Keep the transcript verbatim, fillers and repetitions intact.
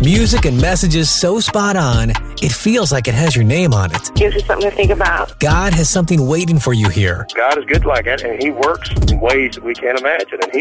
Music and messages so spot on, it feels like it has your name on it. Gives you something to think about. God has something waiting for you here. God is good like that, and He works in ways that we can't imagine, and He